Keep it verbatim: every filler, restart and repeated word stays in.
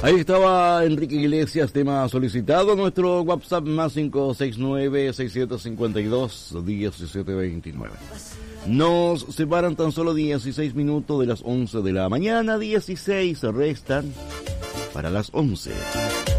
Ahí estaba Enrique Iglesias, tema solicitado. Nuestro WhatsApp más cinco seis nueve, seis siete cinco dos, uno siete dos nueve. Nos separan tan solo dieciséis minutos de las once de la mañana. dieciséis restan para las once.